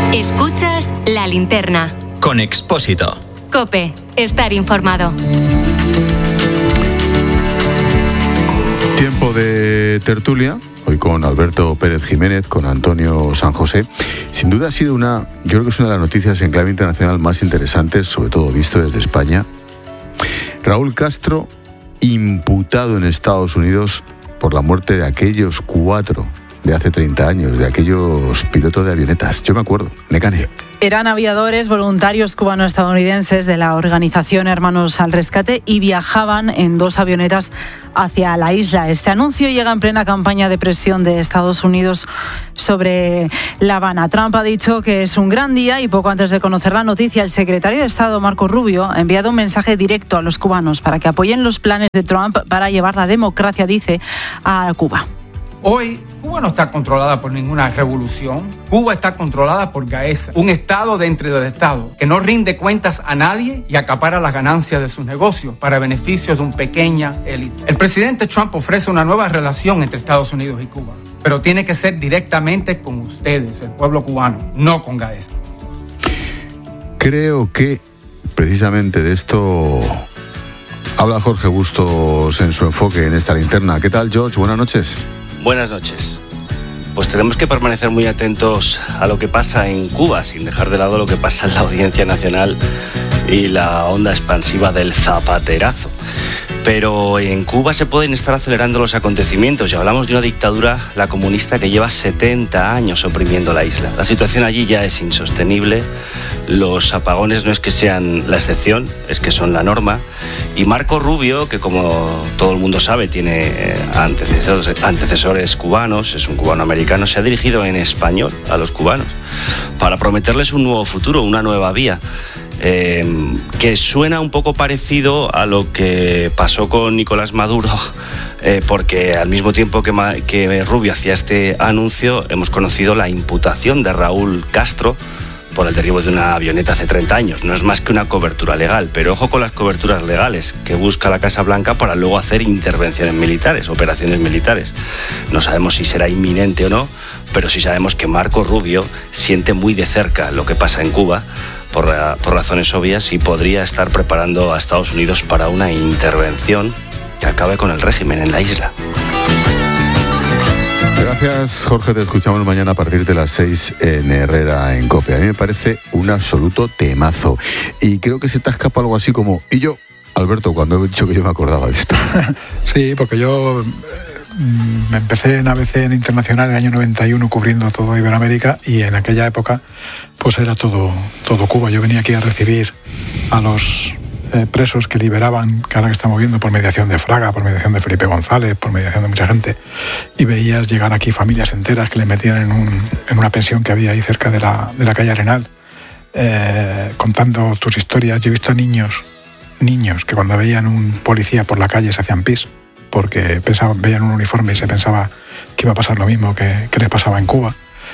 Escuchas La Linterna. Con Expósito. COPE. Estar informado. Tiempo de tertulia. Hoy con Alberto Pérez Jiménez, con Antonio San José. Sin duda ha sido yo creo que es una de las noticias en clave internacional más interesantes, sobre todo visto desde España. Raúl Castro, imputado en Estados Unidos por la muerte de aquellos 4 de hace 30 años, de aquellos pilotos de avionetas. Yo me acuerdo, Necane. Eran aviadores voluntarios cubano-estadounidenses de la organización Hermanos al Rescate y viajaban en 2 avionetas hacia la isla. Este anuncio llega en plena campaña de presión de Estados Unidos sobre La Habana. Trump ha dicho que es un gran día y poco antes de conocer la noticia, el secretario de Estado, Marco Rubio, ha enviado un mensaje directo a los cubanos para que apoyen los planes de Trump para llevar la democracia, dice, a Cuba. Hoy, Cuba no está controlada por ninguna revolución. Cuba está controlada por Gaesa, un Estado dentro del Estado que no rinde cuentas a nadie y acapara las ganancias de sus negocios para beneficios de una pequeña élite. El presidente Trump ofrece una nueva relación entre Estados Unidos y Cuba, pero tiene que ser directamente con ustedes, el pueblo cubano, no con Gaesa. Creo que precisamente de esto habla Jorge Bustos en su enfoque en esta linterna. ¿Qué tal, George? Buenas noches. Buenas noches. Pues tenemos que permanecer muy atentos a lo que pasa en Cuba, sin dejar de lado lo que pasa en la Audiencia Nacional y la onda expansiva del zapaterazo. Pero en Cuba se pueden estar acelerando los acontecimientos y hablamos de una dictadura, la comunista, que lleva 70 años oprimiendo la isla. La situación allí ya es insostenible, los apagones no es que sean la excepción, es que son la norma. Y Marco Rubio, que como todo el mundo sabe tiene antecesores cubanos, es un cubano-americano, se ha dirigido en español a los cubanos para prometerles un nuevo futuro, una nueva vía. Que suena un poco parecido a lo que pasó con Nicolás Maduro, porque al mismo tiempo que Rubio hacía este anuncio, hemos conocido la imputación de Raúl Castro por el derribo de una avioneta hace 30 años. No es más que una cobertura legal, pero ojo con las coberturas legales que busca la Casa Blanca para luego hacer intervenciones militares, operaciones militares. No sabemos si será inminente o no, pero sí sabemos que Marco Rubio siente muy de cerca lo que pasa en Cuba, por razones obvias, y podría estar preparando a Estados Unidos para una intervención que acabe con el régimen en la isla. Gracias, Jorge. Te escuchamos mañana a partir de las 6 en Herrera, en COPE. A mí me parece un absoluto temazo. Y creo que se te escapa algo así como... Y yo, Alberto, cuando he dicho que yo me acordaba de esto. Sí, porque yo... me empecé en ABC, en Internacional, en el año 91, cubriendo todo Iberoamérica, y en aquella época pues era todo Cuba. Yo venía aquí a recibir a los presos que liberaban, que ahora que estamos viendo, por mediación de Fraga, por mediación de Felipe González, por mediación de mucha gente, y veías llegar aquí familias enteras que le metían en una pensión que había ahí cerca de la calle Arenal, contando tus historias. Yo he visto a niños que cuando veían un policía por la calle se hacían pis, porque veían un uniforme y se pensaba que iba a pasar lo mismo que les pasaba en Cuba.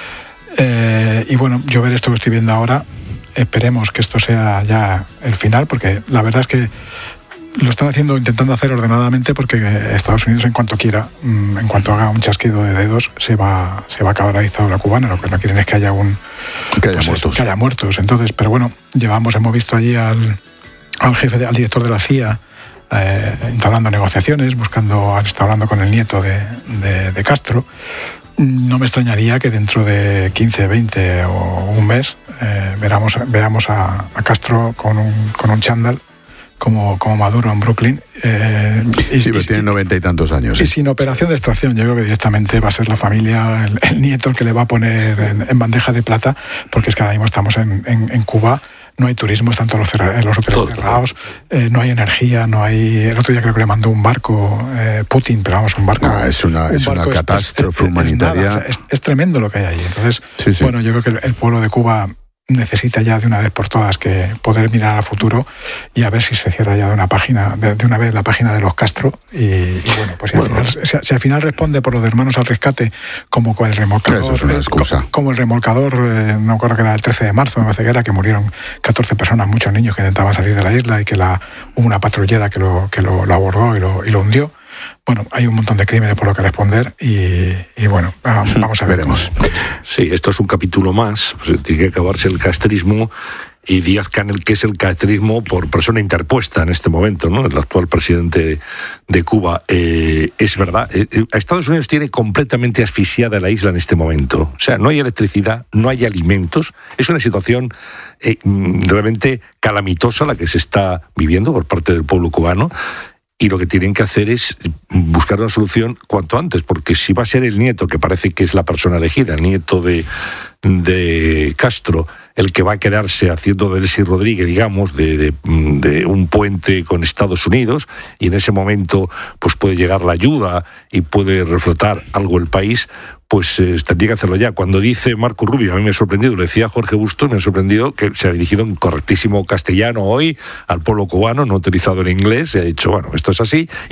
Y bueno, yo ver esto que estoy viendo ahora, esperemos que esto sea ya el final, porque la verdad es que lo están intentando hacer ordenadamente, porque Estados Unidos, en cuanto quiera, en cuanto haga un chasquido de dedos, se va a acabar la dictadura cubana. Lo que no quieren es que haya que haya muertos. Entonces, pero bueno, hemos visto allí al director de la CIA, entablando negociaciones, han estado hablando con el nieto de Castro. No me extrañaría que dentro de 15, 20 o un mes veamos a Castro con un chándal como Maduro en Brooklyn. Sí, pero tiene 90 y tantos años. Y sin operación de extracción. Yo creo que directamente va a ser la familia, el nieto, el que le va a poner en bandeja de plata, porque es que ahora mismo estamos en Cuba. No hay turismo, están todos los hoteles cerrados, no hay energía, no hay... El otro día creo que le mandó un barco Putin, pero vamos, un barco... No, es una catástrofe humanitaria. Es tremendo lo que hay ahí. Entonces, sí. Bueno, yo creo que el pueblo de Cuba necesita ya de una vez por todas que poder mirar al futuro y a ver si se cierra ya de una vez la página de los Castro y bueno, pues si al final responde por los de Hermanos al Rescate como el remolcador, como el remolcador, no me acuerdo que era el 13 de marzo, me parece que era, que murieron 14 personas, muchos niños que intentaban salir de la isla y que hubo una patrullera que lo abordó y lo hundió. Bueno, hay un montón de crímenes por lo que responder y bueno, vamos a ver. Veremos. Sí, esto es un capítulo más. Pues tiene que acabarse el castrismo. Y Díaz-Canel, que es el castrismo por persona interpuesta en este momento, ¿no? El actual presidente de Cuba. Es verdad, Estados Unidos tiene completamente asfixiada la isla en este momento. O sea, no hay electricidad, no hay alimentos. Es una situación realmente calamitosa la que se está viviendo por parte del pueblo cubano. Y lo que tienen que hacer es buscar una solución cuanto antes, porque si va a ser el nieto, que parece que es la persona elegida, el nieto de Castro, el que va a quedarse haciendo de Delcy Rodríguez, digamos, de un puente con Estados Unidos, y en ese momento pues puede llegar la ayuda y puede reflotar algo el país, pues tendría que hacerlo ya. Cuando dice Marco Rubio, a mí me ha sorprendido, lo decía Jorge Bustos, me ha sorprendido que se ha dirigido en correctísimo castellano hoy al pueblo cubano, no ha utilizado el inglés, se ha dicho, bueno, esto es así.